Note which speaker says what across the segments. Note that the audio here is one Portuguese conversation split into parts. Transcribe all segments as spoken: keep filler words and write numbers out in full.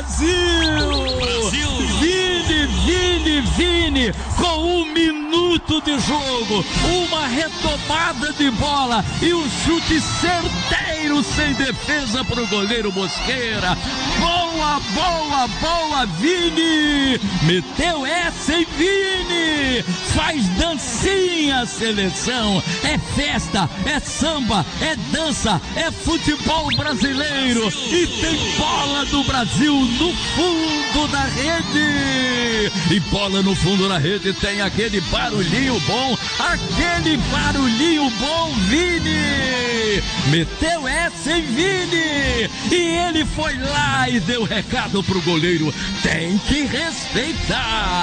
Speaker 1: Brasil! Brasil! Vini, Vini, Vini, com um minuto de jogo, uma retomada de bola e um chute certeiro sem defesa para o goleiro Mosqueira. Boa, boa, boa, Vini! Meteu essa, hein, Vini? Faz dancinha a seleção. É festa, é samba, é dança, é futebol brasileiro. E tem bola do Brasil no fundo da rede. E bola no fundo da rede tem aquele barulhinho bom, aquele barulhinho bom, Vini! Meteu essa, hein, Vini? E ele foi lá e deu recado pro goleiro: tem que respeitar.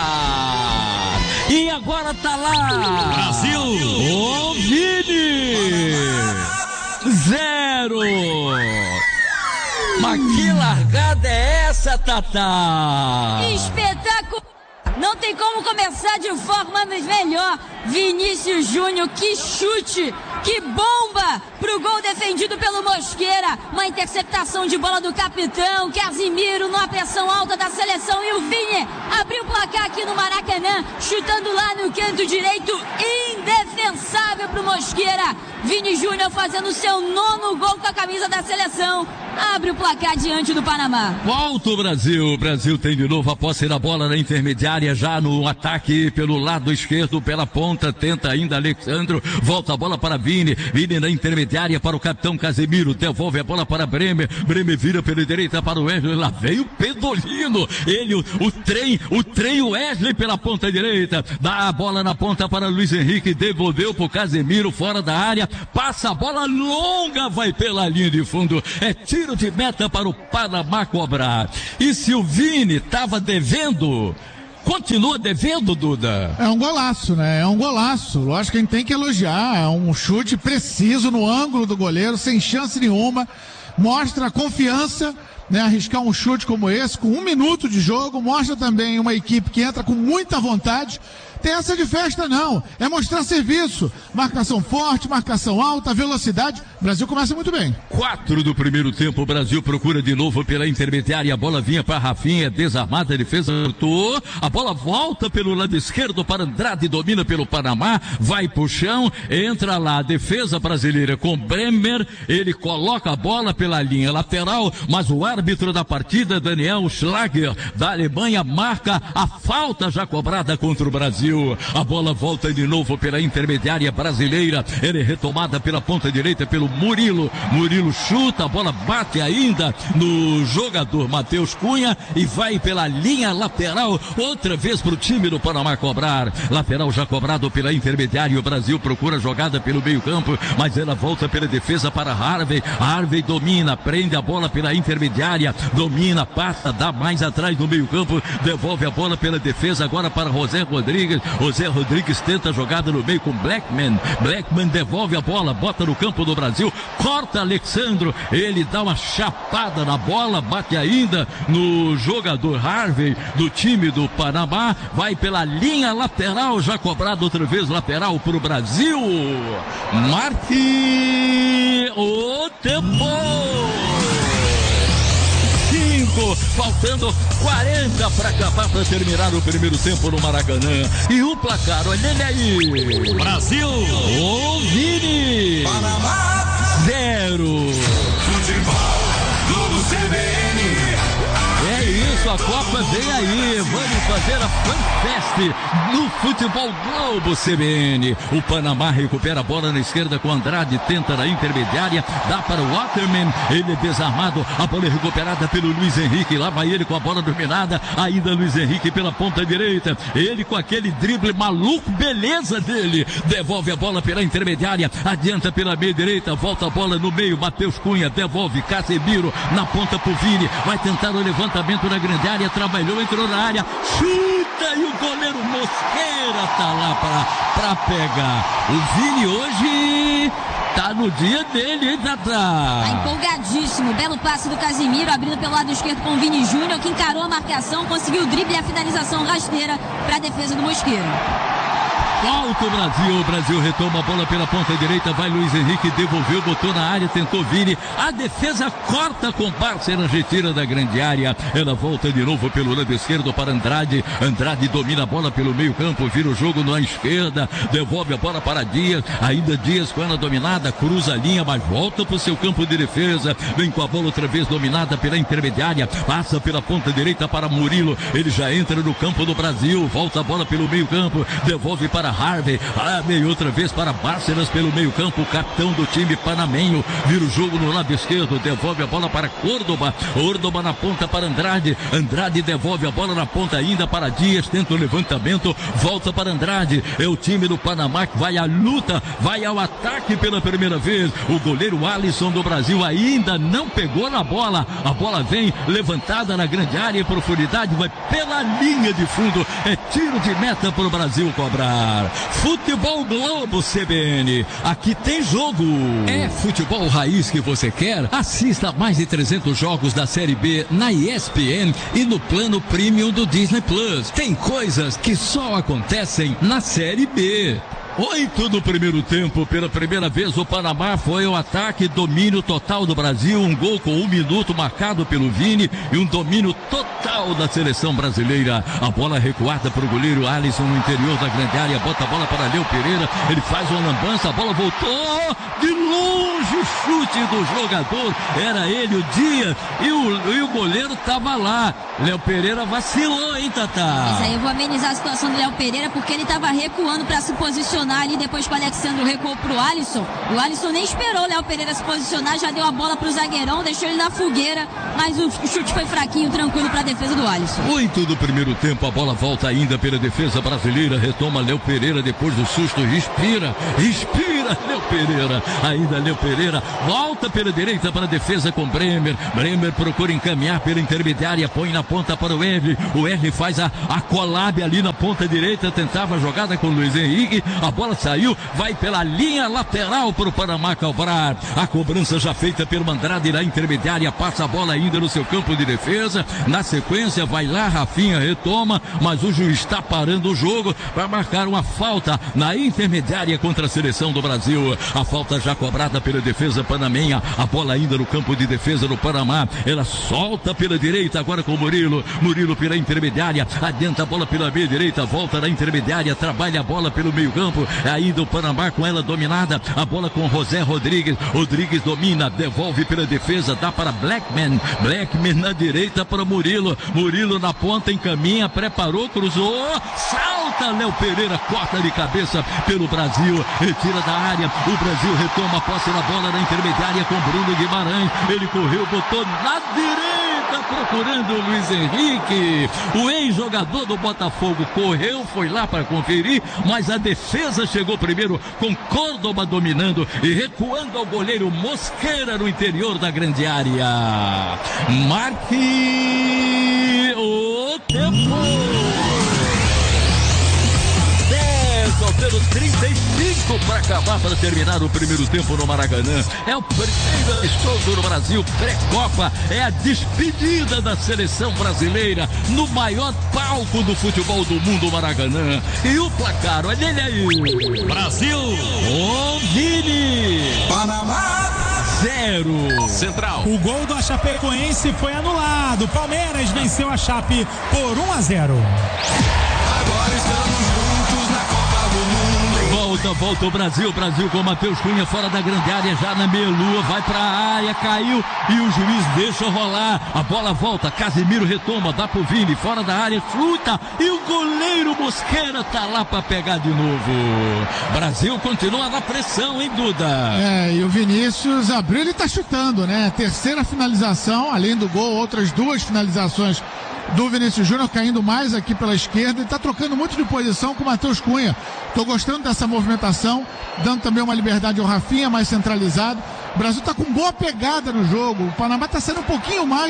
Speaker 1: E agora tá lá,
Speaker 2: Brasil!
Speaker 1: Ô, Vini! Zero! Mas que largada é essa, Tatá?
Speaker 3: Espetáculo! Não tem como começar de forma melhor. Vinícius Júnior, que chute, que bomba pro gol defendido pelo Mosqueira. Uma interceptação de bola do capitão Casimiro numa pressão alta da seleção. E o Vini abriu o placar aqui no Maracanã, chutando lá no canto direito, indefensável pro Mosqueira. Vini Júnior fazendo seu nono gol com a camisa da seleção. Abre o placar diante do Panamá.
Speaker 1: Volta o Brasil. O Brasil tem de novo a posse da bola na intermediária, já no ataque pelo lado esquerdo, pela ponta. Tenta ainda Alexandro. Volta a bola para Vini. Vini na intermediária para o capitão Casemiro. Devolve a bola para Bremer. Bremer vira pela direita para o Wesley. Lá vem o Pedolino. Ele, o, o trem, o trem Wesley pela ponta direita. Dá a bola na ponta para Luiz Henrique. Devolveu para o Casemiro fora da área. Passa a bola longa, vai pela linha de fundo. É tiro de meta para o Panamá cobrar. E se o Vini estava devendo, continua devendo, Duda?
Speaker 4: É um golaço, né? É um golaço. Lógico que a gente tem que elogiar. É um chute preciso no ângulo do goleiro, sem chance nenhuma. Mostra a confiança, né? Arriscar um chute como esse, com um minuto de jogo. Mostra também uma equipe que entra com muita vontade. Tem essa de festa não, é mostrar serviço, marcação forte, marcação alta, velocidade. O Brasil começa muito bem.
Speaker 1: Quatro do primeiro tempo, o Brasil procura de novo pela intermediária, a bola vinha para Rafinha, desarmada, a defesa cortou, a bola volta pelo lado esquerdo para Andrade, domina pelo Panamá, vai pro chão, entra lá a defesa brasileira com Bremer, ele coloca a bola pela linha lateral, mas o árbitro da partida, Daniel Schlager, da Alemanha, marca a falta já cobrada contra o Brasil. A bola volta de novo pela intermediária brasileira. Ele é retomada pela ponta direita pelo Murilo. Murilo chuta, a bola bate ainda no jogador Matheus Cunha e vai pela linha lateral. Outra vez para o time do Panamá cobrar. Lateral já cobrado pela intermediária. O Brasil procura jogada pelo meio campo, mas ela volta pela defesa para Harvey. Harvey domina, prende a bola pela intermediária, domina, passa, dá mais atrás no meio campo, devolve a bola pela defesa agora para José Rodrigues. José Rodrigues tenta a jogada no meio com Blackman. Blackman devolve a bola, bota no campo do Brasil, corta Alexandro, ele dá uma chapada na bola, bate ainda no jogador Harvey do time do Panamá, vai pela linha lateral, já cobrado outra vez lateral para o Brasil. Marque o tempo. Faltando quarenta para acabar, para terminar o primeiro tempo no Maracanã. E o placar, olha ele aí.
Speaker 2: Brasil!
Speaker 1: Ô, Vini!
Speaker 2: Panamá!
Speaker 1: Zero!
Speaker 2: Futebol Globo C B N!
Speaker 1: É isso, a Copa vem aí. Vamos fazer a FanFest no Futebol Globo C B N. O Panamá recupera a bola na esquerda com Andrade, tenta na intermediária, dá para o Waterman, ele é desarmado, a bola é recuperada pelo Luiz Henrique, lá vai ele com a bola dominada, ainda Luiz Henrique pela ponta direita, ele com aquele drible maluco, beleza dele, devolve a bola pela intermediária, adianta pela meia direita, volta a bola no meio, Matheus Cunha, devolve, Casemiro na ponta pro Vini, vai tentar o levantamento na grande área, trabalhou, entrou na área, chuta e o goleiro Mosqueira tá lá pra, pra pegar. O Vini hoje tá no dia dele, hein, Tatá?
Speaker 3: Tá empolgadíssimo, belo passe do Casimiro, abrindo pelo lado esquerdo com o Vini Júnior, que encarou a marcação, conseguiu o drible e a finalização rasteira pra defesa do Mosqueira.
Speaker 1: Volta o Brasil, o Brasil retoma a bola pela ponta direita, vai Luiz Henrique, devolveu, botou na área, tentou Vini, a defesa corta com Bárcenas, retira da grande área, ela volta de novo pelo lado esquerdo para Andrade, Andrade domina a bola pelo meio campo, vira o jogo na esquerda, devolve a bola para Dias, ainda Dias com ela dominada, cruza a linha, mas volta para o seu campo de defesa, vem com a bola outra vez dominada pela intermediária, passa pela ponta direita para Murilo, ele já entra no campo do Brasil, volta a bola pelo meio campo, devolve para Harvey, Harvey outra vez para Bárcenas pelo meio campo, o capitão do time panamenho, vira o jogo no lado esquerdo, devolve a bola para Córdoba, Córdoba na ponta para Andrade, Andrade devolve a bola na ponta ainda para Dias, tenta o levantamento, volta para Andrade, é o time do Panamá que vai à luta, vai ao ataque pela primeira vez, o goleiro Alisson do Brasil ainda não pegou na bola, a bola vem levantada na grande área em profundidade, vai pela linha de fundo, é tiro de meta para o Brasil cobrar. Futebol Globo C B N, aqui tem jogo.
Speaker 5: É futebol raiz que você quer? Assista mais de trezentos jogos da Série B na E S P N e no plano Premium do Disney Plus. Tem coisas que só acontecem na Série B.
Speaker 1: Oito do primeiro tempo, pela primeira vez o Panamá foi ao ataque, domínio total do Brasil, um gol com um minuto marcado pelo Vini e um domínio total da seleção brasileira. A bola recuada para o goleiro Alisson no interior da grande área, bota a bola para Léo Pereira, ele faz uma lambança, a bola voltou de longe, o chute do jogador, era ele, o Dias, e o, e o goleiro estava lá. Léo Pereira vacilou, hein, Tatá?
Speaker 3: Mas aí eu vou amenizar a situação do Léo Pereira porque ele estava recuando para se posicionar ali depois que o Alexandre recuou pro Alisson. O Alisson nem esperou o Léo Pereira se posicionar, já deu a bola pro zagueirão, deixou ele na fogueira, mas o chute foi fraquinho, tranquilo pra defesa do Alisson.
Speaker 1: Oito do primeiro tempo, a bola volta ainda pela defesa brasileira, retoma Léo Pereira depois do susto, respira, respira Léo Pereira, ainda Léo Pereira, volta pela direita para a defesa com Bremer, Bremer procura encaminhar pela intermediária, põe na ponta para o Erle, o Erle faz a, a collab ali na ponta direita, tentava a jogada com o Luiz Henrique, a bola saiu, vai pela linha lateral para o Panamá cobrar. A cobrança já feita pelo Andrade na intermediária, passa a bola ainda no seu campo de defesa. Na sequência, vai lá, Rafinha retoma, mas o juiz está parando o jogo para marcar uma falta na intermediária contra a seleção do Brasil. A falta já cobrada pela defesa panamenha. A bola ainda no campo de defesa do Panamá. Ela solta pela direita agora com o Murilo. Murilo pela intermediária, adianta a bola pela meia direita, volta na intermediária, trabalha a bola pelo meio campo. Ainda o Panamá com ela dominada, a bola com José Rodrigues, Rodrigues domina, devolve pela defesa, dá para Blackman, Blackman na direita para Murilo, Murilo na ponta, encaminha, preparou, cruzou, salta Léo Pereira, corta de cabeça pelo Brasil, retira da área, o Brasil retoma a posse da bola na intermediária com Bruno Guimarães, ele correu, botou na direita, procurando o Luiz Henrique, o ex-jogador do Botafogo correu, foi lá para conferir, mas a defesa chegou primeiro com Córdoba dominando e recuando ao goleiro Mosqueira no interior da grande área. Marque o tempo. Faltando trinta e cinco para acabar, para terminar o primeiro tempo no Maracanã. É o primeiro amistoso no Brasil pré-Copa. É a despedida da seleção brasileira no maior palco do futebol do mundo, Maracanã. E o placar, olha ele aí. Brasil, o Vini.
Speaker 2: Panamá,
Speaker 1: zero.
Speaker 6: Central.
Speaker 7: O gol do Chapecoense foi anulado. Palmeiras venceu a Chape por um a zero.
Speaker 2: agora estamos juntos na Copa do Mundo.
Speaker 1: Volta, volta o Brasil, Brasil com o Matheus Cunha fora da grande área, já na meia-lua, vai pra área, caiu e o juiz deixa rolar, a bola volta, Casemiro retoma, dá pro Vini, fora da área, chuta e o goleiro Mosqueira tá lá pra pegar de novo. Brasil continua na pressão, hein, Duda?
Speaker 4: É, e o Vinícius abriu, ele tá chutando, né? Terceira finalização, além do gol, outras duas finalizações do Vinícius Júnior, caindo mais aqui pela esquerda, ele tá trocando muito de posição com o Matheus Cunha. Tô gostando dessa movimentação, dando também uma liberdade ao Rafinha, mais centralizado. O Brasil tá com boa pegada no jogo, o Panamá tá sendo um pouquinho mais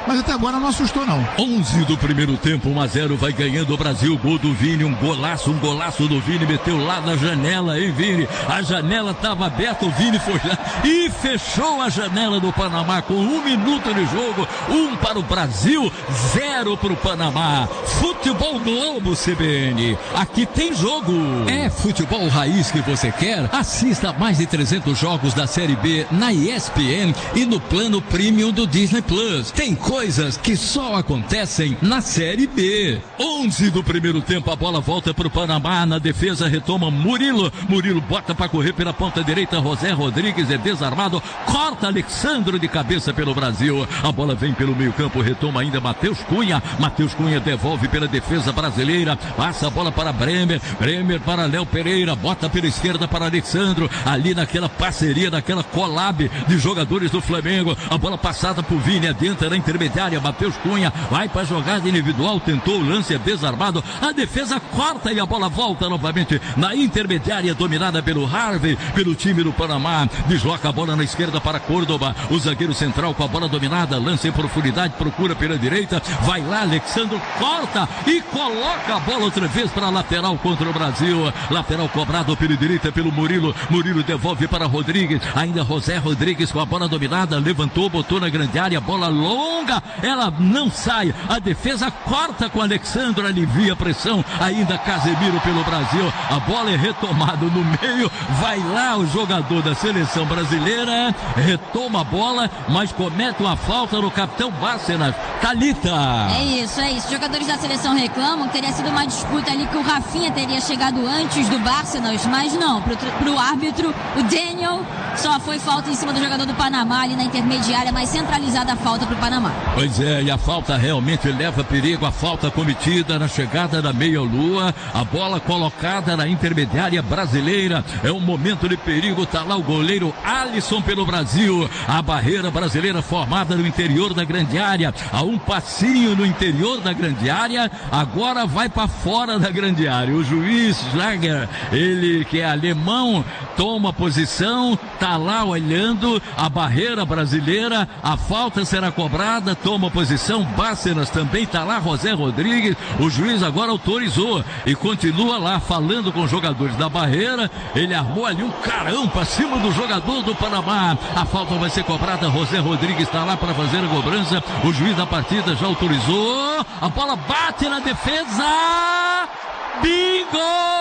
Speaker 4: mas até agora não assustou não.
Speaker 1: onze do primeiro tempo, um a zero, vai ganhando o Brasil, gol do Vini, um golaço, um golaço do Vini, meteu lá na janela, hein, Vini? A janela estava aberta, o Vini foi lá e fechou a janela do Panamá com um minuto de jogo, um para o Brasil, zero para o Panamá. Futebol Globo C B N, aqui tem jogo.
Speaker 5: É futebol raiz que você quer? Assista mais de trezentos jogos da Série B na E S P N e no plano premium do Disney Plus. Tem coisas que só acontecem na Série B.
Speaker 1: onze do primeiro tempo, a bola volta para o Panamá, na defesa retoma Murilo, Murilo bota para correr pela ponta direita, José Rodrigues é desarmado, corta Alexandro de cabeça pelo Brasil, a bola vem pelo meio campo, retoma ainda Matheus Cunha, Matheus Cunha devolve pela defesa brasileira, passa a bola para Bremer, Bremer para Léo Pereira, bota pela esquerda para Alexandro, ali naquela parceria, naquela collab de jogadores do Flamengo, a bola passada por Vini, adentra na intermediária, Matheus Cunha vai para a jogada individual, tentou o lance, é desarmado, a defesa corta e a bola volta novamente na intermediária, dominada pelo Harvey, pelo time do Panamá, desloca a bola na esquerda para Córdoba, o zagueiro central com a bola dominada, lança em profundidade, procura pela direita, vai lá, Alexandre corta e coloca a bola outra vez para a lateral contra o Brasil, lateral cobrado pela direita pelo Murilo, Murilo devolve para Rodrigues, ainda José Rodrigues com a bola dominada, levantou, botou na grande área, bola longa, ela não sai, a defesa corta com Alexandre, alivia a pressão, ainda Casemiro pelo Brasil, a bola é retomada no meio, vai lá o jogador da seleção brasileira, retoma a bola, mas comete uma falta no capitão Bárcenas. Thalita.
Speaker 3: É isso, é isso. Os jogadores da seleção reclamam que teria sido uma disputa ali que o Rafinha teria chegado antes do Bárcenas, mas não, pro, pro árbitro, o Daniel, só foi falta em cima do jogador do Panamá ali na intermediária, mas centralizada a falta pro Panamá.
Speaker 1: Pois é, e a falta realmente leva perigo, a falta cometida na chegada da meia-lua, a bola colocada na intermediária brasileira, é um momento de perigo, tá lá o goleiro Alisson pelo Brasil, a barreira brasileira formada no interior da grande área, a um passinho no interior da grande área, agora vai para fora da grande área, o juiz Schlager, ele que é alemão, toma posição, tá lá olhando a barreira brasileira, a falta será cobrada, toma posição, Bárcenas também tá lá, José Rodrigues, o juiz agora autorizou e continua lá falando com os jogadores da barreira, ele armou ali um carão para cima do jogador do Panamá, a falta vai ser cobrada, José Rodrigues está lá para fazer a cobrança, o juiz da partida já autorizou, a bola bate na defesa, bingo!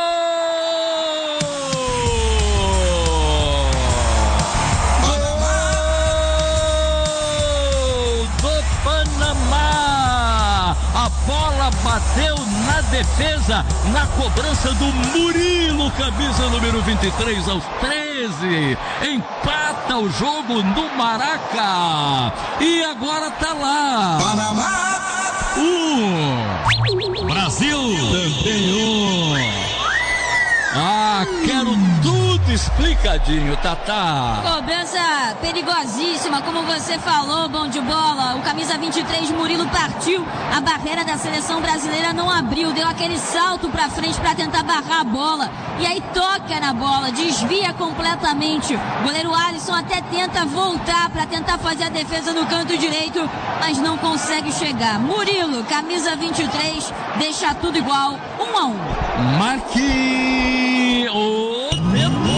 Speaker 1: A bola bateu na defesa, na cobrança do Murilo, camisa número vinte e três aos treze, empata o jogo no Maraca, e agora tá lá,
Speaker 2: Panamá,
Speaker 1: um, Brasil, também um. Ah, quero tudo explicadinho, Tatá.
Speaker 3: Cobrança perigosíssima, como você falou, bom de bola. O camisa vinte e três, Murilo, partiu. A barreira da seleção brasileira não abriu, deu aquele salto pra frente pra tentar barrar a bola. E aí toca na bola, desvia completamente. O goleiro Alisson até tenta voltar pra tentar fazer a defesa no canto direito, mas não consegue chegar. Murilo, camisa vinte e três, deixa tudo igual, um a um.
Speaker 1: Marque o tempo.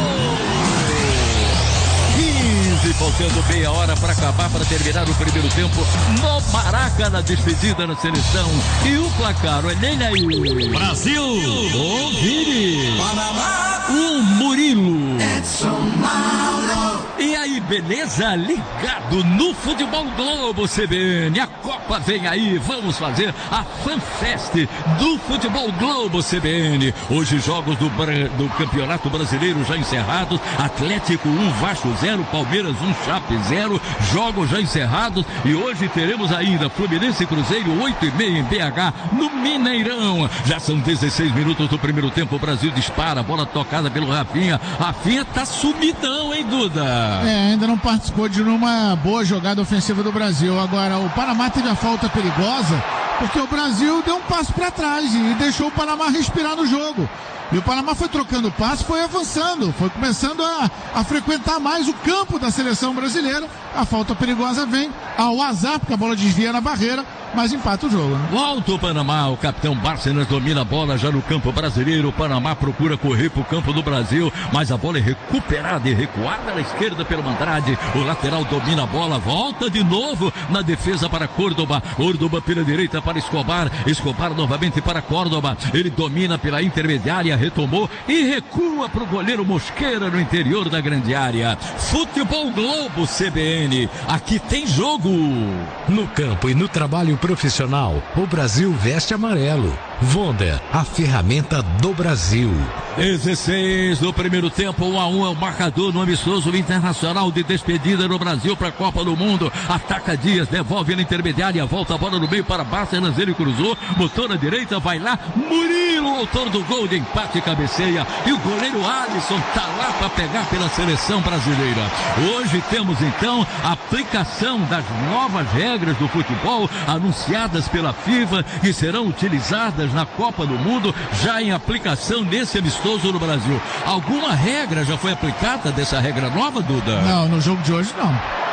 Speaker 1: quinze, faltando meia hora para acabar, para terminar o primeiro tempo no Maraca, na despedida na seleção. E o placar, olha ele aí. Brasil, o Vini,
Speaker 2: Panamá,
Speaker 1: o Murilo.
Speaker 2: Edson Mauro.
Speaker 1: E aí, beleza? Ligado no Futebol Globo C B N. A Copa vem aí, vamos fazer a FanFest do Futebol Globo C B N. Hoje jogos do, do Campeonato Brasileiro já encerrados. Atlético um, Vasco zero, Palmeiras um, Chape zero. Jogos já encerrados. E hoje teremos ainda Fluminense e Cruzeiro, oito e meia em B H, no Mineirão. Já são dezesseis minutos do primeiro tempo. O Brasil dispara, bola tocada pelo Rafinha. Rafinha tá sumidão, hein, Duda?
Speaker 4: É, ainda não participou de uma boa jogada ofensiva do Brasil. Agora, o Panamá teve a falta perigosa porque o Brasil deu um passo para trás e deixou o Panamá respirar no jogo. E o Panamá foi trocando passe, foi avançando, foi começando a, a frequentar mais o campo da seleção brasileira. A falta perigosa vem ao azar, porque a bola desvia na barreira, mas empata o jogo, né?
Speaker 1: Volta o Panamá, o capitão Bárcenas domina a bola já no campo brasileiro. O Panamá procura correr para o campo do Brasil, mas a bola é recuperada e recuada na esquerda pelo Andrade. O lateral domina a bola, volta de novo na defesa para Córdoba. Córdoba pela direita para Escobar. Escobar novamente para Córdoba. Ele domina pela intermediária, retomou e recua para o goleiro Mosqueira no interior da grande área. Futebol Globo C B N, aqui tem jogo.
Speaker 6: No campo e no trabalho profissional, o Brasil veste amarelo. Wonder, a ferramenta do Brasil.
Speaker 1: dezesseis do primeiro tempo, um a um é o marcador no amistoso internacional de despedida no Brasil para a Copa do Mundo. Ataca Dias, devolve na intermediária, volta a bola no meio para Bárcenas, ele cruzou, botou na direita, vai lá, Murilo, autor do gol de empate, cabeceia, e o goleiro Alisson tá lá para pegar pela seleção brasileira. Hoje temos então a aplicação das novas regras do futebol anunciadas pela FIFA, que serão utilizadas na Copa do Mundo, já em aplicação nesse amistoso no Brasil. Alguma regra já foi aplicada dessa regra nova, Duda?
Speaker 4: Não, no jogo de hoje não.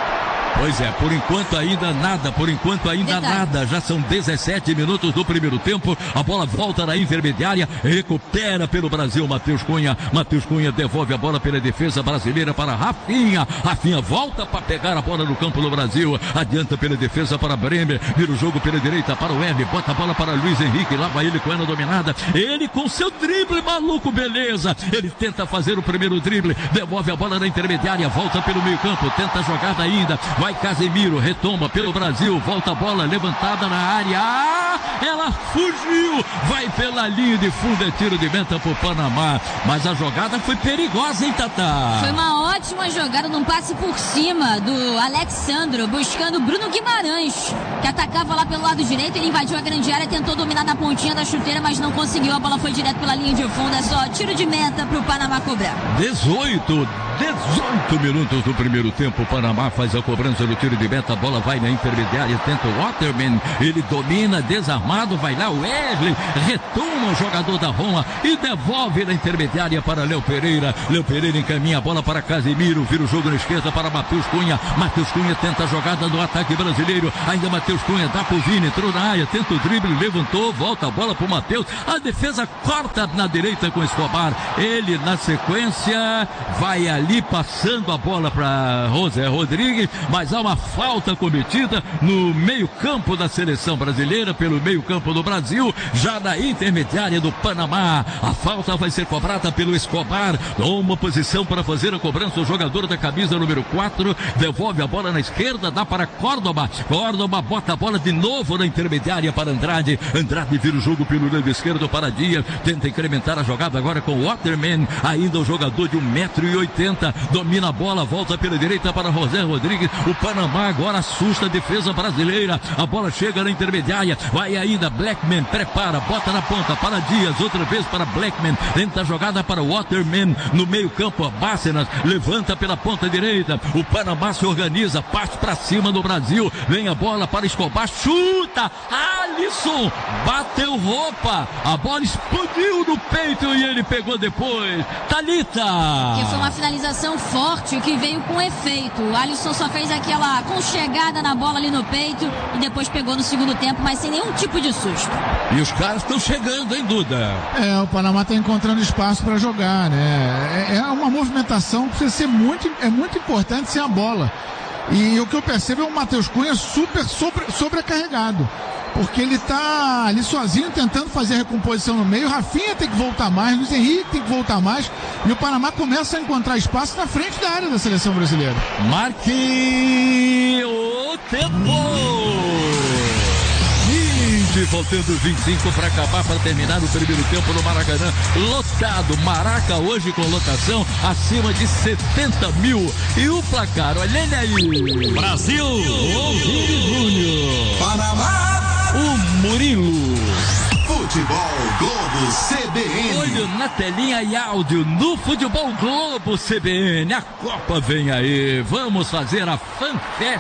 Speaker 1: Pois é, por enquanto ainda nada, por enquanto ainda
Speaker 3: Detalhe.
Speaker 1: nada, já são dezessete minutos do primeiro tempo, a bola volta na intermediária, recupera pelo Brasil Matheus Cunha, Matheus Cunha devolve a bola pela defesa brasileira para Rafinha, Rafinha volta para pegar a bola no campo do Brasil, adianta pela defesa para Bremer, vira o jogo pela direita para o Web, bota a bola para Luiz Henrique, lá vai ele com ela dominada, ele com seu drible maluco, beleza, ele tenta fazer o primeiro drible, devolve a bola na intermediária, volta pelo meio campo, tenta a jogada ainda, vai Casemiro, retoma pelo Brasil, volta a bola levantada na área, ah, ela fugiu, vai pela linha de fundo, é tiro de meta pro Panamá, mas a jogada foi perigosa, hein, Tatá?
Speaker 3: Foi uma ótima jogada num passe por cima do Alexandro, buscando Bruno Guimarães, que atacava lá pelo lado direito, ele invadiu a grande área, tentou dominar na pontinha da chuteira, mas não conseguiu, a bola foi direto pela linha de fundo, é só tiro de meta pro Panamá cobrar.
Speaker 1: dezoito, dezoito minutos do primeiro tempo, o Panamá faz a cobrança do tiro de meta, a bola vai na intermediária, tenta o Waterman, ele domina, desarmado, vai lá o Wesley, retoma o jogador da Roma e devolve na intermediária para Léo Pereira, Léo Pereira encaminha a bola para Casemiro, vira o jogo na esquerda para Matheus Cunha, Matheus Cunha tenta a jogada do ataque brasileiro, ainda Matheus Cunha dá pro Vini, entrou na área, tenta o drible, levantou, volta a bola pro Matheus, a defesa corta na direita com Escobar, ele na sequência vai ali passando a bola para José Rodrigues, mas há uma falta cometida no meio campo da seleção brasileira, pelo meio campo do Brasil, já na intermediária do Panamá, a falta vai ser cobrada pelo Escobar, uma posição para fazer a cobrança, o jogador da camisa número quatro, devolve a bola na esquerda, dá para Córdoba, Córdoba bota a bola de novo na intermediária para Andrade, Andrade vira o jogo pelo lado esquerdo para Dias, tenta incrementar a jogada agora com o Waterman, ainda o jogador de um metro e oitenta, domina a bola, volta pela direita para José Rodrigues, o Panamá agora assusta a defesa brasileira, a bola chega na intermediária, vai ainda Blackman, prepara, bota na ponta para Dias, outra vez para Blackman, tenta a jogada para Waterman, no meio campo, Bárcenas, levanta pela ponta direita, o Panamá se organiza, parte para cima do Brasil, vem a bola para Escobar, chuta, Alisson, bateu roupa, a bola explodiu no peito e ele pegou depois, Thalita.
Speaker 3: Que foi uma finalização forte, que veio com efeito, o Alisson só fez aquela conchegada na bola ali no peito e depois pegou no segundo tempo, mas sem nenhum tipo de susto.
Speaker 1: E os caras estão chegando, hein, Duda?
Speaker 4: É, o Panamá está encontrando espaço para jogar, né? É, é uma movimentação que precisa ser muito, é muito importante sem a bola. E o que eu percebo é o Matheus Cunha super sobre, sobrecarregado. Porque ele tá ali sozinho tentando fazer a recomposição no meio. Rafinha tem que voltar mais, Luiz Henrique tem que voltar mais. E o Panamá começa a encontrar espaço na frente da área da seleção brasileira.
Speaker 1: Marque o tempo! vinte, faltando vinte e cinco para acabar, para terminar o primeiro tempo no Maracanã. Lotado, Maraca hoje com lotação acima de setenta mil. E o placar, olha ele aí.
Speaker 2: Brasil,
Speaker 1: Vini Júnior.
Speaker 2: Panamá,
Speaker 1: O Murilo.
Speaker 2: Futebol Globo Globo C B N.
Speaker 1: Olho na telinha e áudio no Futebol Globo C B N. A Copa vem aí. Vamos fazer a FanFest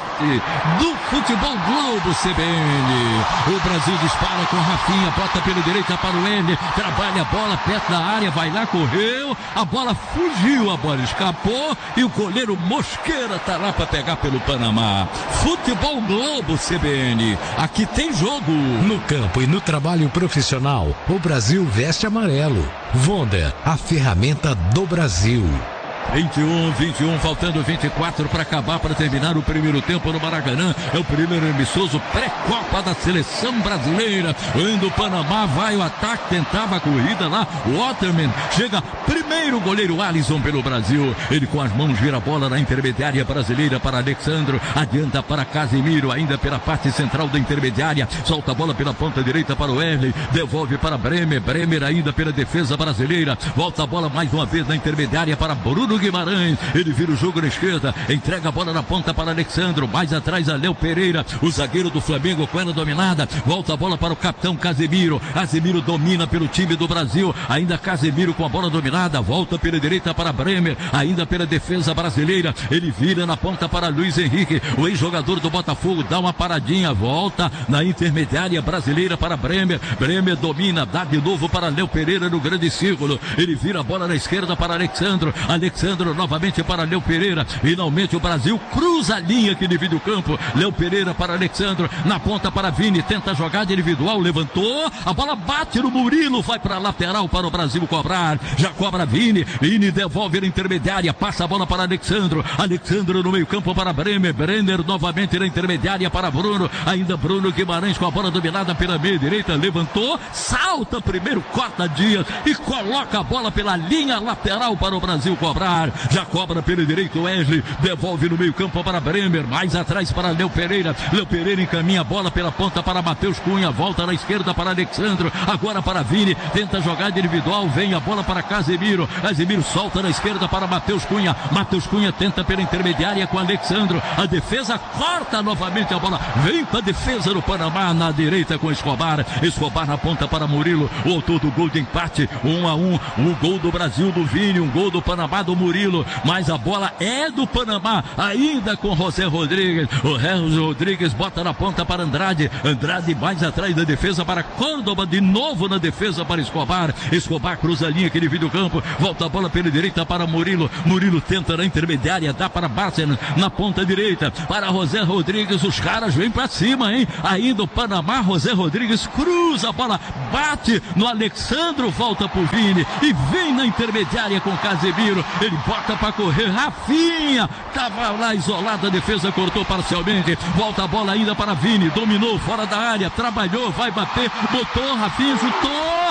Speaker 1: do Futebol Globo C B N. O Brasil dispara com Rafinha, bota pela direita para o N, trabalha a bola perto da área, vai lá, correu, a bola fugiu, a bola escapou e o goleiro Mosqueira tá lá para pegar pelo Panamá. Futebol Globo C B N. Aqui tem jogo.
Speaker 6: No campo e no trabalho profissional, o Brasil veste amarelo. Wonder, a ferramenta do Brasil.
Speaker 1: vinte e um, vinte e um, faltando vinte e quatro para acabar, para terminar o primeiro tempo no Maracanã. É o primeiro amistoso pré-copa da seleção brasileira. Quando o Panamá vai o ataque, tentava a corrida lá. O Waterman chega primeiro, o goleiro Alisson pelo Brasil. Ele com as mãos vira a bola na intermediária brasileira para Alexandro. Adianta para Casemiro, ainda pela parte central da intermediária. Solta a bola pela ponta direita para o Erley. Devolve para Bremer. Bremer ainda pela defesa brasileira. Volta a bola mais uma vez na intermediária para Bruno Guimarães, ele vira o jogo na esquerda, entrega a bola na ponta para Alexandro, mais atrás a Léo Pereira, o zagueiro do Flamengo com ela dominada, volta a bola para o capitão Casemiro. Casemiro domina pelo time do Brasil, ainda Casemiro com a bola dominada, volta pela direita para Bremer, ainda pela defesa brasileira, ele vira na ponta para Luiz Henrique, o ex-jogador do Botafogo, dá uma paradinha, volta na intermediária brasileira para Bremer, Bremer domina, dá de novo para Léo Pereira no grande círculo, ele vira a bola na esquerda para Alexandro, Alexandro novamente para Léo Pereira. Finalmente o Brasil cruza a linha que divide o campo. Léo Pereira para Alexandro, na ponta para Vini, tenta a jogada individual, levantou, a bola bate no Murilo, vai para a lateral para o Brasil cobrar. Já cobra Vini, Vini devolve na intermediária, passa a bola para Alexandro, Alexandro no meio campo para Bremer, Brenner novamente na intermediária para Bruno, ainda Bruno Guimarães com a bola dominada pela meia direita, levantou, salta primeiro, corta Dias e coloca a bola pela linha lateral para o Brasil cobrar. Já cobra pelo direito Wesley, devolve no meio campo para Bremer, mais atrás para Léo Pereira, Léo Pereira encaminha a bola pela ponta para Matheus Cunha, volta na esquerda para Alexandro, agora para Vini, tenta jogada individual, vem a bola para Casemiro, Casemiro solta na esquerda para Matheus Cunha, Matheus Cunha tenta pela intermediária com Alexandro, a defesa corta novamente a bola, vem para a defesa do Panamá, na direita com Escobar, Escobar na ponta para Murilo, o autor do gol de empate, um a um, o gol do Brasil do Vini, um gol do Panamá do Murilo, mas a bola é do Panamá, ainda com José Rodrigues, o José Rodrigues bota na ponta para Andrade, Andrade mais atrás da defesa para Córdoba, de novo na defesa para Escobar, Escobar cruza a linha que divide o campo, volta a bola pela direita para Murilo, Murilo tenta na intermediária, dá para Barcelona, na ponta direita, para José Rodrigues, os caras vêm para cima, hein, ainda o Panamá, José Rodrigues cruza a bola, bate no Alexandro, volta pro Vini, e vem na intermediária com Casemiro, ele bota para correr, Rafinha estava lá isolado, a defesa cortou parcialmente, volta a bola ainda para Vini, dominou fora da área, trabalhou, vai bater, botou, Rafinha chutou,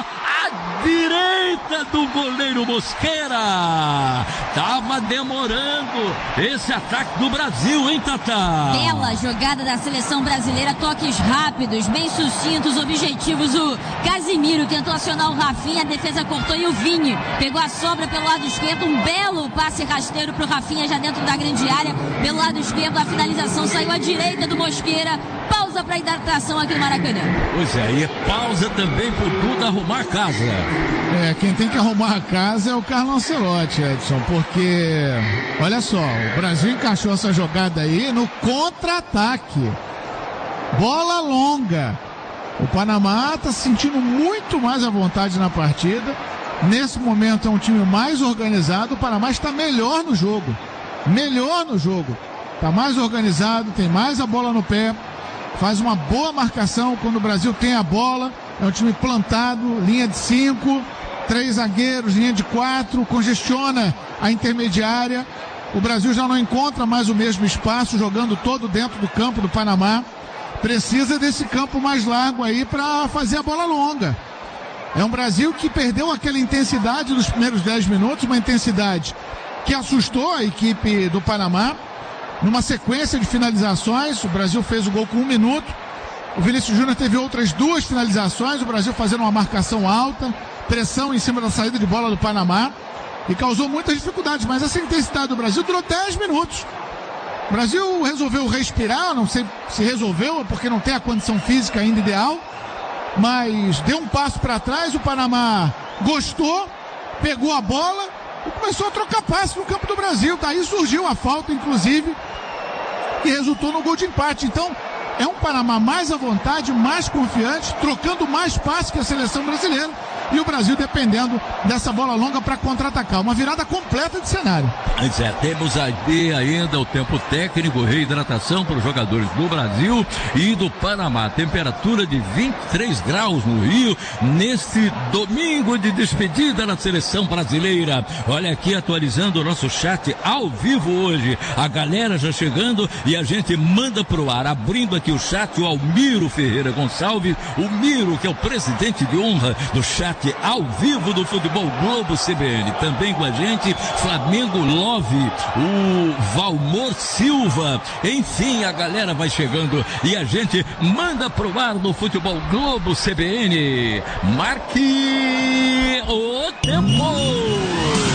Speaker 1: à direita do goleiro Mosqueira, tava demorando esse ataque do Brasil, hein, Tatá?
Speaker 3: Bela jogada da seleção brasileira, toques rápidos, bem sucintos, objetivos, o Casemiro tentou acionar o Rafinha, a defesa cortou e o Vini pegou a sobra pelo lado esquerdo, um belo passe rasteiro pro Rafinha já dentro da grande área, pelo lado esquerdo a finalização saiu à direita do Mosqueira, pausa para hidratação aqui no Maracanã.
Speaker 1: Pois é, e pausa também pro Duda arrumar a casa.
Speaker 4: É, quem tem que arrumar a casa é o Carlo Ancelotti, Edson, porque olha só, o Brasil encaixou essa jogada aí no contra-ataque, bola longa, o Panamá está se sentindo muito mais à vontade na partida. Nesse momento é um time mais organizado, o Panamá está melhor no jogo, melhor no jogo, está mais organizado, tem mais a bola no pé, faz uma boa marcação quando o Brasil tem a bola, é um time plantado, linha de cinco, três zagueiros, linha de quatro, congestiona a intermediária, o Brasil já não encontra mais o mesmo espaço, jogando todo dentro do campo do Panamá, precisa desse campo mais largo aí para fazer a bola longa. É um Brasil que perdeu aquela intensidade nos primeiros dez minutos, uma intensidade que assustou a equipe do Panamá. Numa sequência de finalizações, o Brasil fez o gol com um minuto. O Vinícius Júnior teve outras duas finalizações, o Brasil fazendo uma marcação alta, pressão em cima da saída de bola do Panamá, e causou muitas dificuldades, mas essa intensidade do Brasil durou dez minutos. O Brasil resolveu respirar, não sei se resolveu, porque não tem a condição física ainda ideal, mas deu um passo para trás, o Panamá gostou, pegou a bola e começou a trocar passe no campo do Brasil. Daí surgiu a falta, inclusive, que resultou no gol de empate. Então, é um Panamá mais à vontade, mais confiante, trocando mais passe que a seleção brasileira. E o Brasil dependendo dessa bola longa para contra-atacar. Uma virada completa de cenário.
Speaker 1: Pois é, temos aí ainda o tempo técnico, reidratação para os jogadores do Brasil e do Panamá. Temperatura de vinte e três graus no Rio, neste domingo de despedida da seleção brasileira. Olha aqui, atualizando o nosso chat ao vivo hoje. A galera já chegando e a gente manda pro ar. Abrindo aqui o chat, o Almiro Ferreira Gonçalves, o Miro, que é o presidente de honra do chat ao vivo do Futebol Globo C B N. Também com a gente, Flamengo Love, o Valmor Silva. Enfim, a galera vai chegando e a gente manda pro ar no Futebol Globo C B N. Marque o tempo.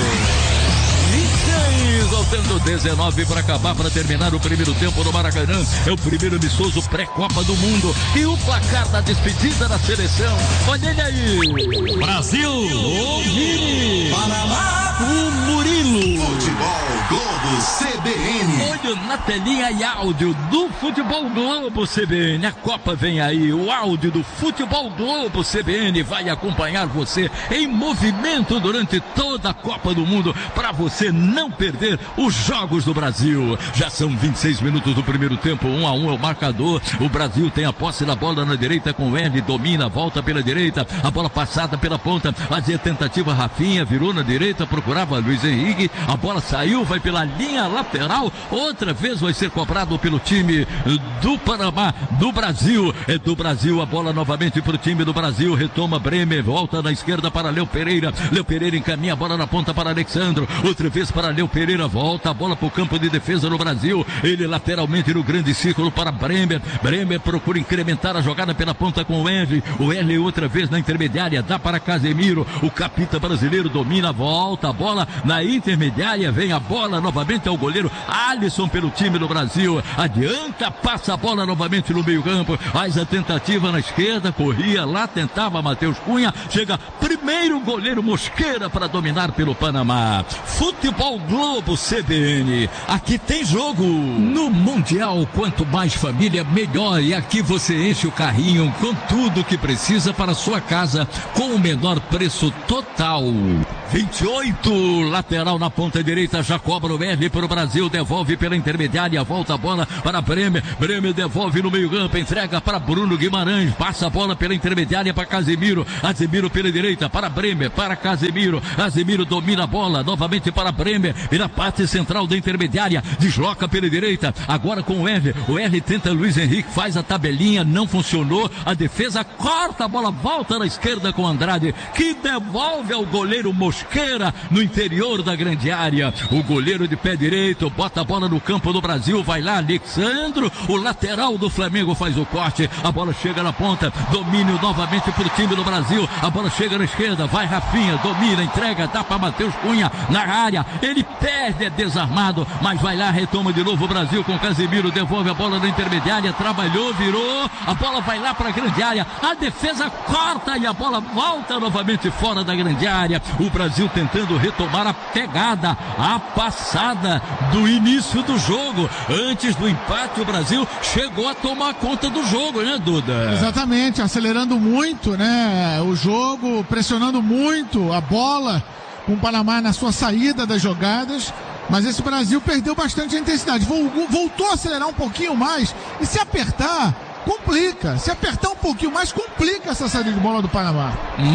Speaker 1: Faltando dezenove para acabar, para terminar o primeiro tempo no Maracanã. É o primeiro amistoso pré-Copa do Mundo. E o placar da despedida da seleção. Olha ele aí.
Speaker 2: Brasil.
Speaker 1: O Vini.
Speaker 2: Panamá.
Speaker 1: O Murilo.
Speaker 2: Futebol Globo C B N.
Speaker 1: Olho na telinha e áudio do Futebol Globo C B N. A Copa vem aí. O áudio do Futebol Globo C B N vai acompanhar você em movimento durante toda a Copa do Mundo, para você não perder os jogos do Brasil. Já são vinte e seis minutos do primeiro tempo, um a um é o marcador. O Brasil tem a posse da bola na direita com o L, domina, volta pela direita, a bola passada pela ponta, fazia tentativa Rafinha, virou na direita, procurava Luiz Henrique, a bola saiu, vai pela linha lateral, outra vez vai ser cobrado pelo time do Panamá, do Brasil, é do Brasil, a bola novamente para o time do Brasil, retoma Bremer, volta na esquerda para Léo Pereira, Léo Pereira encaminha a bola na ponta para Alexandro, outra vez para Léo Pereira, volta a bola para o campo de defesa no Brasil, ele lateralmente no grande círculo para Bremer, Bremer procura incrementar a jogada pela ponta com o L, o L outra vez na intermediária, dá para Casemiro, o capita brasileiro domina, volta a bola na intermediária, vem a bola novamente ao goleiro Alisson pelo time do Brasil, adianta, passa a bola novamente no meio campo, faz a tentativa na esquerda, corria lá, tentava Matheus Cunha, chega primeiro goleiro Mosqueira para dominar pelo Panamá. Futebol Globo C B N, aqui tem jogo.
Speaker 5: No Mundial, quanto mais família, melhor. E aqui você enche o carrinho com tudo que precisa para a sua casa, com o menor preço total.
Speaker 1: vinte e oito, lateral na ponta direita, já cobra o R para o Brasil, devolve pela intermediária, volta a bola para Bremer, Bremer devolve no meio campo, entrega para Bruno Guimarães, passa a bola pela intermediária para Casemiro, Casemiro pela direita, para Bremer, para Casemiro, Casemiro domina a bola, novamente para Bremer, vira parte central da intermediária, desloca pela direita, agora com o R, o R tenta Luiz Henrique, faz a tabelinha, não funcionou, a defesa corta a bola, volta na esquerda com Andrade, que devolve ao goleiro Mosqueira no interior da grande área, o goleiro de pé direito, bota a bola no campo do Brasil, vai lá Alexandro, o lateral do Flamengo faz o corte, a bola chega na ponta, domínio novamente pro time do Brasil, a bola chega na esquerda, vai Rafinha, domina, entrega, dá para Matheus Cunha na área, ele perde, é desarmado, mas vai lá, retoma de novo o Brasil com Casemiro, devolve a bola na intermediária, trabalhou, virou, a bola vai lá para a grande área, a defesa corta e a bola volta novamente fora da grande área, o Brasil tentando retomar a pegada, a passada do início do jogo, antes do empate o Brasil chegou a tomar conta do jogo, né, Duda?
Speaker 4: Exatamente, acelerando muito, né, o jogo, pressionando muito a bola, com o Panamá na sua saída das jogadas, mas esse Brasil perdeu bastante a intensidade, voltou a acelerar um pouquinho mais, e se apertar, complica, se apertar um pouquinho mais, complica essa saída de bola do Panamá.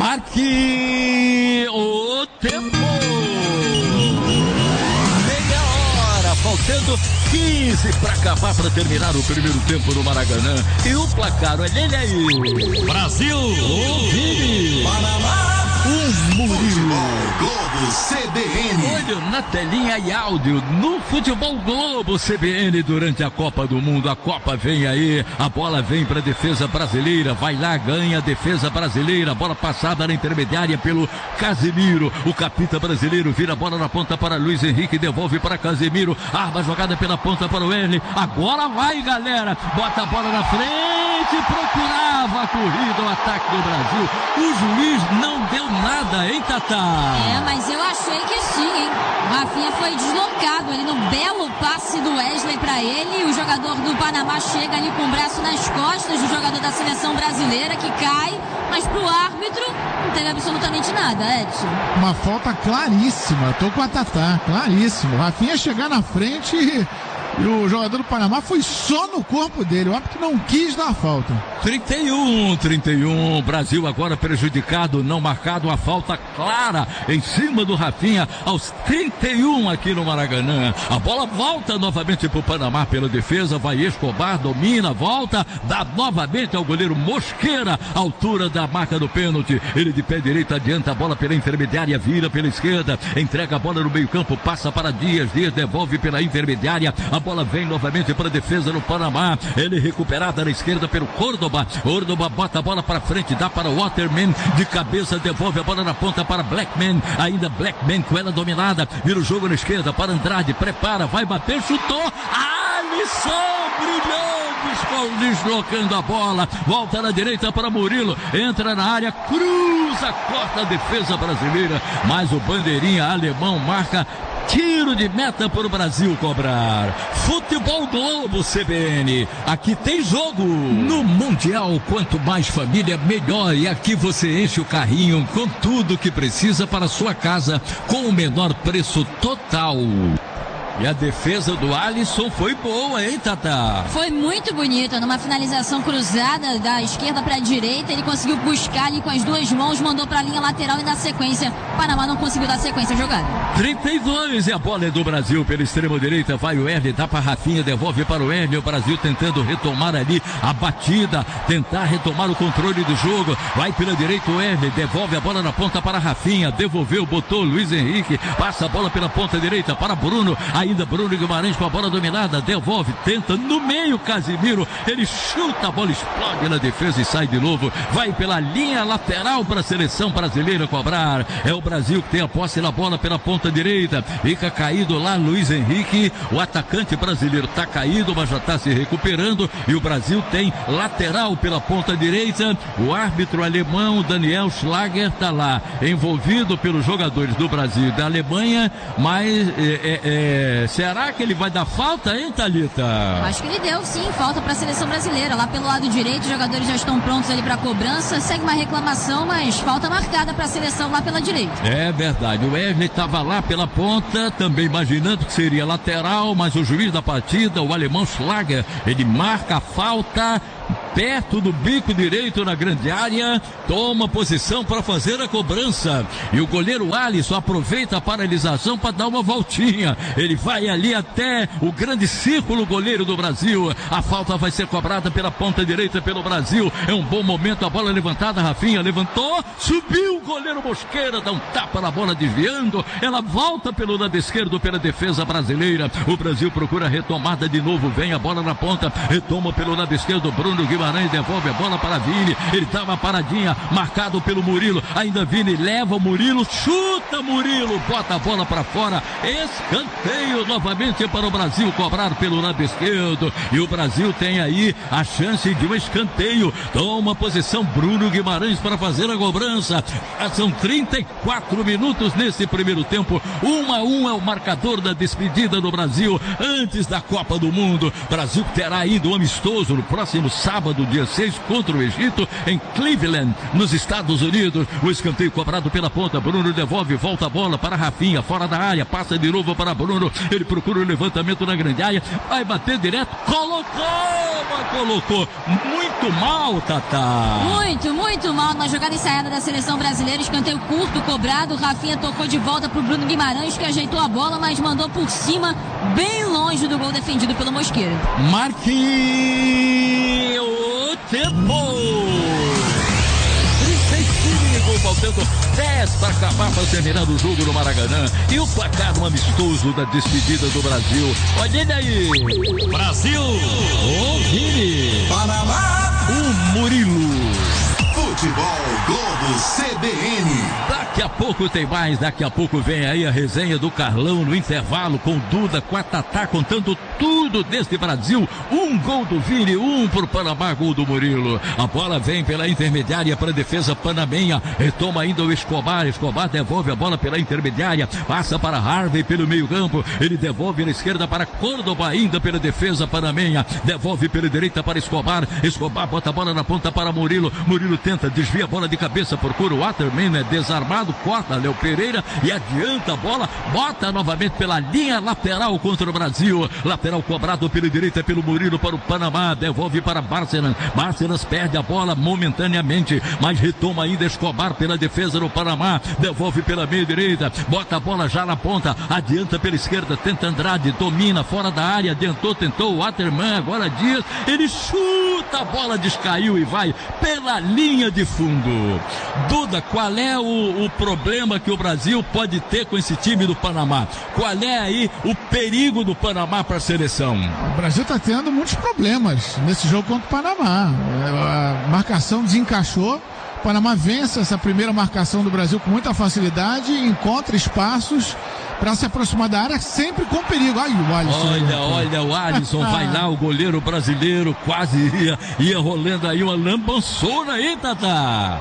Speaker 1: Marque o tempo! Meia hora, faltando quinze para acabar, para terminar o primeiro tempo no Maracanã, e o placar, olha ele aí!
Speaker 2: Brasil!
Speaker 1: O Vini!
Speaker 2: Panamá!
Speaker 1: O Murilo!
Speaker 2: Globo C B N.
Speaker 1: Olho na telinha e áudio no Futebol Globo C B N durante a Copa do Mundo. A Copa vem aí, a bola vem para a defesa brasileira, vai lá, ganha a defesa brasileira, a bola passada na intermediária pelo Casemiro, o capita brasileiro vira a bola na ponta para Luiz Henrique, devolve para Casemiro, arma jogada pela ponta para o L, agora vai, galera, bota a bola na frente, frente, procurava a corrida, o ataque do Brasil. O juiz não deu nada, hein, Tatá?
Speaker 3: É, mas eu achei que sim, hein? O Rafinha foi deslocado ali no belo passe do Wesley pra ele. O jogador do Panamá chega ali com o braço nas costas do jogador da seleção brasileira, que cai. Mas pro árbitro não teve absolutamente nada, Edson.
Speaker 4: Uma falta claríssima, tô com a Tatá, claríssimo. O Rafinha chegar na frente e, e o jogador do Panamá foi só no corpo dele. O árbitro não quis dar a falta.
Speaker 1: trinta e um, trinta e um, Brasil agora prejudicado, não marcado, a falta clara em cima do Rafinha aos trinta e um aqui no Maracanã. A bola volta novamente pro Panamá pela defesa, vai Escobar, domina, volta, dá novamente ao goleiro Mosqueira, altura da marca do pênalti. Ele de pé direito adianta a bola pela intermediária, vira pela esquerda, entrega a bola no meio campo, passa para Dias, Dias devolve pela intermediária, a bola vem novamente para a defesa no Panamá, ele recuperada na esquerda pelo Córdoba. Córdoba bota a bola para frente, dá para Waterman, de cabeça devolve a bola na ponta para Blackman, ainda Blackman com ela dominada, vira o jogo na esquerda para Andrade, prepara, vai bater, chutou, Alisson brilhou, deslocando a bola, volta na direita para Murilo, entra na área, cruza, corta a defesa brasileira, mas o bandeirinha alemão marca tiro de meta para o Brasil cobrar. Futebol Globo C B N, aqui tem jogo.
Speaker 5: No Mundial, quanto mais família, melhor. E aqui você enche o carrinho com tudo que precisa para a sua casa, com o menor preço total.
Speaker 1: E a defesa do Alisson foi boa, hein, Tatá?
Speaker 3: Foi muito bonita, numa finalização cruzada da esquerda para a direita, ele conseguiu buscar ali com as duas mãos, mandou para a linha lateral e na sequência, o Panamá não conseguiu dar sequência à jogada.
Speaker 1: trinta e dois, e a bola é do Brasil pela extrema direita, vai o Herli, dá para Rafinha, devolve para o Herli, o Brasil tentando retomar ali a batida, tentar retomar o controle do jogo, vai pela direita o Herli, devolve a bola na ponta para Rafinha, devolveu, botou Luiz Henrique, passa a bola pela ponta direita para Bruno, ainda Bruno Guimarães com a bola dominada, devolve, tenta no meio Casimiro, ele chuta, a bola explode na defesa e sai de novo, vai pela linha lateral para a seleção brasileira cobrar, é o Brasil que tem a posse na bola pela ponta direita, fica caído lá Luiz Henrique, o atacante brasileiro está caído, mas já está se recuperando, e o Brasil tem lateral pela ponta direita, o árbitro alemão Daniel Schlager está lá, envolvido pelos jogadores do Brasil e da Alemanha, mas é, é, é, será que ele vai dar falta, hein, Thalita?
Speaker 3: Acho que ele deu, sim, falta para a seleção brasileira. Lá pelo lado direito, os jogadores já estão prontos ali para cobrança. Segue uma reclamação, mas falta marcada para a seleção lá pela direita.
Speaker 1: É verdade, o Wesley estava lá pela ponta, também imaginando que seria lateral, mas o juiz da partida, o alemão Schlager, ele marca a falta perto do bico direito na grande área, toma posição para fazer a cobrança, e o goleiro Alisson aproveita a paralisação para dar uma voltinha, ele vai ali até o grande círculo goleiro do Brasil, a falta vai ser cobrada pela ponta direita pelo Brasil, é um bom momento, a bola levantada, Rafinha levantou, subiu o goleiro Mosqueira, dá um tapa na bola desviando, ela volta pelo lado esquerdo pela defesa brasileira, o Brasil procura a retomada de novo, vem a bola na ponta, retoma pelo lado esquerdo, Bruno Guimarães devolve a bola para Vini, ele estava paradinha, marcado pelo Murilo, ainda Vini leva o Murilo, chuta Murilo, bota a bola para fora, escanteio novamente para o Brasil cobrar pelo lado esquerdo, e o Brasil tem aí a chance de um escanteio, toma posição Bruno Guimarães para fazer a cobrança, são trinta e quatro minutos nesse primeiro tempo, um a um é o marcador da despedida do Brasil antes da Copa do Mundo. Brasil terá ainda um amistoso no próximo sábado, dia seis, contra o Egito, em Cleveland, nos Estados Unidos. O escanteio cobrado pela ponta, Bruno devolve, volta a bola para Rafinha, fora da área, passa de novo para Bruno, ele procura o levantamento na grande área, vai bater direto, colocou, mas colocou muito mal, Tatá.
Speaker 3: Muito, muito mal, numa jogada ensaiada da seleção brasileira, escanteio curto cobrado, Rafinha tocou de volta pro Bruno Guimarães, que ajeitou a bola, mas mandou por cima, bem longe do gol defendido pelo Mosqueira.
Speaker 1: Marque o tempo! trinta e cinco, faltando dez para acabar, para terminar o jogo no Maracanã. E o placar um amistoso da despedida do Brasil. Olha ele aí!
Speaker 2: Brasil!
Speaker 1: O Vini!
Speaker 2: Panamá!
Speaker 1: O Murilo!
Speaker 2: Futebol Globo C B N.
Speaker 1: Daqui a pouco tem mais, daqui a pouco vem aí a resenha do Carlão no intervalo com Duda, com a Tatá contando tudo deste Brasil. Um gol do Vini, um pro Panamá, gol do Murilo. A bola vem pela intermediária para a defesa panamenha, retoma ainda o Escobar, Escobar devolve a bola pela intermediária, passa para Harvey pelo meio campo, ele devolve na esquerda para Córdoba, ainda pela defesa panamenha, devolve pela direita para Escobar, Escobar bota a bola na ponta para Murilo, Murilo tenta, desvia a bola de cabeça, procura o Waterman, é desarmado, corta Léo Pereira e adianta a bola, bota novamente pela linha lateral contra o Brasil, lateral cobrado pela direita pelo Murilo para o Panamá, devolve para Bárcenas, Bárcenas perde a bola momentaneamente, mas retoma ainda Escobar pela defesa do Panamá, devolve pela meia direita, bota a bola já na ponta, adianta pela esquerda, tenta Andrade, domina fora da área, adiantou, tentou o Waterman, agora Dias, ele chuta a bola, descaiu e vai pela linha de fundo. Duda, qual é o, o problema que o Brasil pode ter com esse time do Panamá? Qual é aí o perigo do Panamá para a seleção?
Speaker 4: O Brasil está tendo muitos problemas nesse jogo contra o Panamá. A marcação desencaixou. O Panamá vence essa primeira marcação do Brasil com muita facilidade, encontra espaços para se aproximar da área, sempre com perigo. Ai, o Alisson.
Speaker 1: Olha, olha, o Alisson vai lá, o goleiro brasileiro quase ia, ia rolando aí uma lambançona aí, Tatá.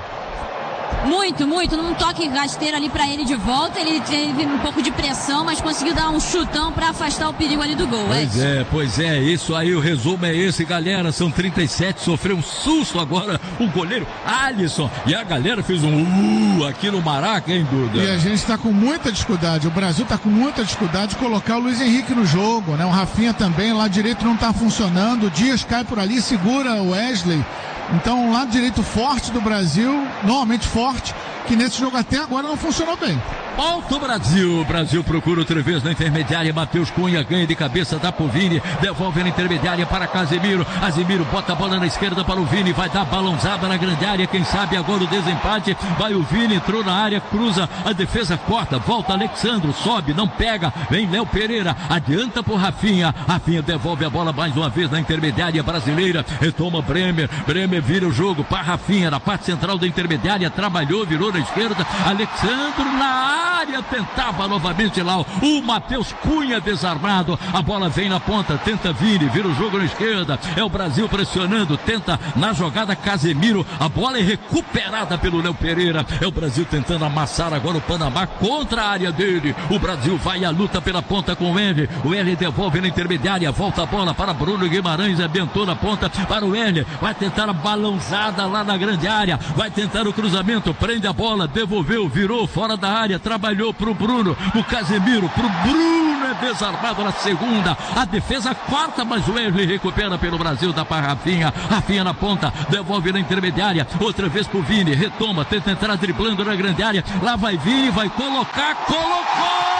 Speaker 3: Muito, muito, num toque rasteiro ali pra ele de volta, ele teve um pouco de pressão, mas conseguiu dar um chutão pra afastar o perigo ali do gol.
Speaker 1: Pois é, é pois é, isso aí, o resumo é esse, galera, são trinta e sete, sofreu um susto agora o goleiro Alisson, e a galera fez um uh aqui no Maraca, hein, Duda?
Speaker 4: E a gente tá com muita dificuldade, o Brasil tá com muita dificuldade de colocar o Luiz Henrique no jogo, né? O Rafinha também, o lado direito não tá funcionando, o Dias cai por ali, segura o Wesley. Então, o lado direito forte do Brasil, normalmente forte, que nesse jogo até agora não funcionou bem.
Speaker 1: Volta o Brasil, o Brasil procura outra vez na intermediária, Matheus Cunha ganha de cabeça, dá pro Vini, devolve na intermediária para Casemiro, Casemiro bota a bola na esquerda para o Vini, vai dar balãozada na grande área, quem sabe agora o desempate, vai o Vini, entrou na área, cruza, a defesa corta, volta Alexandro, sobe, não pega, vem Léo Pereira, adianta pro Rafinha, Rafinha devolve a bola mais uma vez na intermediária brasileira, retoma Bremer, Bremer vira o jogo para Rafinha, na parte central da intermediária, trabalhou, virou na esquerda, Alexandro na área, área, tentava novamente lá o Matheus Cunha desarmado, a bola vem na ponta, tenta Vini, vira o jogo na esquerda, é o Brasil pressionando, tenta na jogada Casemiro, a bola é recuperada pelo Léo Pereira, é o Brasil tentando amassar agora o Panamá contra a área dele, o Brasil vai à luta pela ponta com o L, o L devolve na intermediária, volta a bola para Bruno Guimarães, abentou na ponta para o L, vai tentar a balãozada lá na grande área, vai tentar o cruzamento, prende a bola, devolveu, virou fora da área, trabalhou pro Bruno, o Casemiro, pro Bruno, é desarmado na segunda, a defesa quarta, mas o Wesley recupera pelo Brasil, dá para Rafinha, Rafinha na ponta, devolve na intermediária, outra vez pro Vini, retoma, tenta entrar driblando na grande área, lá vai Vini, vai colocar, colocou!